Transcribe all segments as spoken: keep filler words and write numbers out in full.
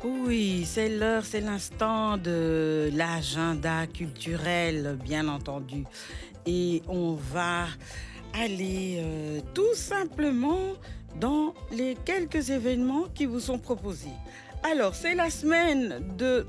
Oui, c'est l'heure, c'est l'instant de l'agenda culturel, bien entendu. Et on va aller euh, tout simplement dans les quelques événements qui vous sont proposés. Alors, c'est la semaine de...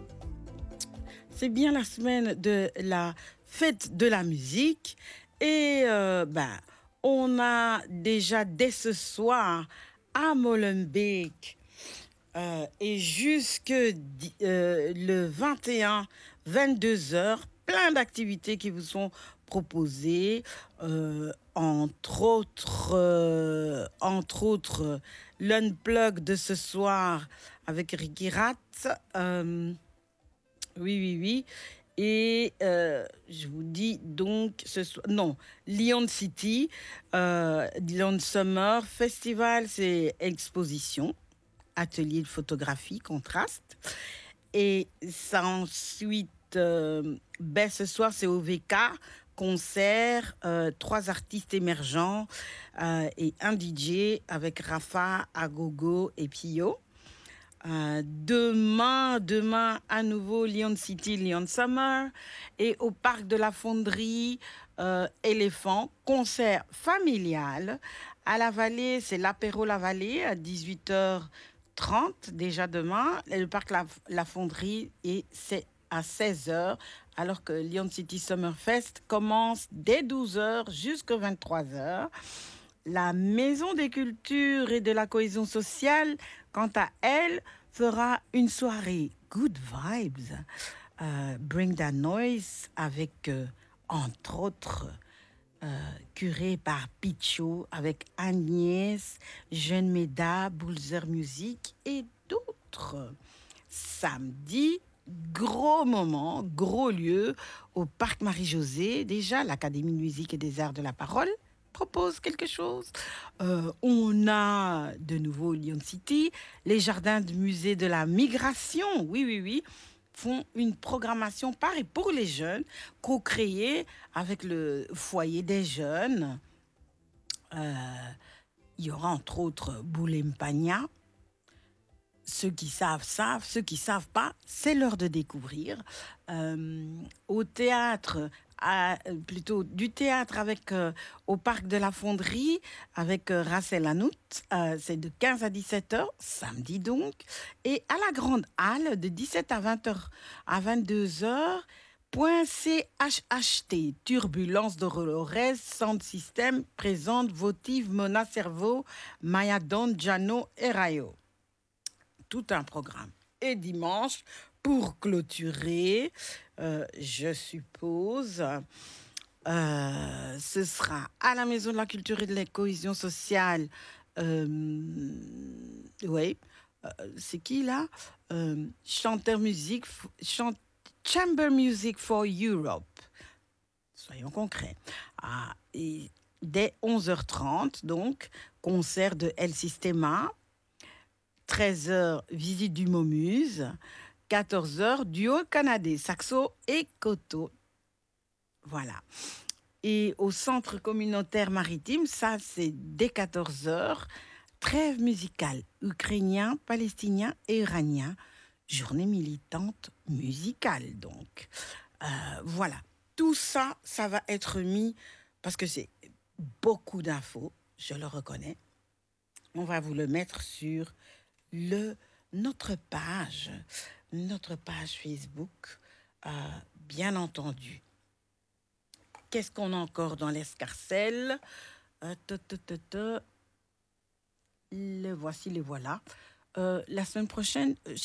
C'est bien la semaine de la fête de la musique. Et euh, ben, on a déjà dès ce soir à Molenbeek euh, et jusque di- euh, le vingt et un, vingt-deux heures, plein d'activités qui vous sont proposées, euh, entre autres, euh, entre autres, euh, l'unplug de ce soir avec Ricky Rat. euh, oui, oui, oui. Et euh, je vous dis donc, ce soir, non, Lyon City, euh, Lyon Summer Festival, c'est exposition, atelier de photographie, contraste. Et ça ensuite, euh, ben, ce soir, c'est au V K, concert, euh, trois artistes émergents euh, et un D J avec Rafa, Agogo et Pio. Euh, demain, demain, à nouveau, Lyon City, Lyon Summer. Et au parc de la Fonderie, euh, Éléphant, concert familial. À la Vallée, c'est l'apéro La Vallée à dix-huit heures trente, déjà demain. Et le parc La, la Fonderie, et c'est à seize heures, alors que Lyon City Summerfest commence dès douze heures jusqu'à vingt-trois heures. La Maison des Cultures et de la Cohésion sociale, quant à elle, fera une soirée Good Vibes, euh, Bring That Noise, avec, euh, entre autres, euh, curé par Pichot, avec Agnès, Jeune Méda, Boulzer Music et d'autres. Samedi, gros moment, gros lieu, au Parc Marie-Josée. Déjà, l'Académie de musique et des arts de la parole propose quelque chose. Euh, on a de nouveau Lyon City, les jardins du musée de la migration, oui, oui, oui, font une programmation par et pour les jeunes, co-créée avec le foyer des jeunes. Euh, il y aura entre autres Boulempagna. Ceux qui savent, savent. Ceux qui savent pas, c'est l'heure de découvrir. Euh, au théâtre, à- euh, plutôt du théâtre avec euh, au parc de la Fonderie avec euh, Rachel Hanout. Euh, c'est de quinze à dix-sept heures, samedi donc. Et à la Grande Halle de dix-sept à vingt heures, à vingt-deux heures. Point C H H T, Turbulence Dolores, Sound System, présente Votive, Mona Cerveau, Mayadon, Jano et Rayo, tout un programme. Et dimanche, pour clôturer, euh, je suppose, euh, ce sera à la Maison de la Culture et de la Cohésion sociale. Euh, oui, euh, c'est qui là? Euh, chanteur musique, chant, Chamber Music for Europe. Soyons concrets. Ah, et dès onze heures trente, donc, concert de El Sistema. treize heures, visite du Momuse. quatorze heures, duo canadais, saxo et koto. Voilà. Et au centre communautaire maritime, ça c'est dès quatorze heures, trêve musicale, ukrainien, palestinien et iranien. Journée militante musicale donc. Euh, voilà. Tout ça, ça va être mis, parce que c'est beaucoup d'infos, je le reconnais. On va vous le mettre sur le, notre page, notre page Facebook, euh, bien entendu. Qu'est-ce qu'on a encore dans l'escarcelle? euh, ta, ta, ta, ta. Le voici, les voilà. Euh, la semaine prochaine,